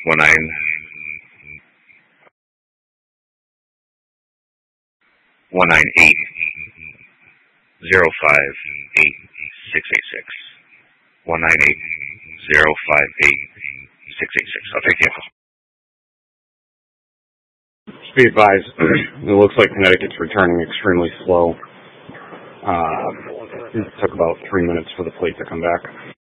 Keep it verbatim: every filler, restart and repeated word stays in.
one nine one nine eight zero five eight six eight six. One nine eight zero five eight six eight six. I'll take the info. Be advised, it looks like Connecticut's returning extremely slow. Uh, it took about three minutes for the plate to come back.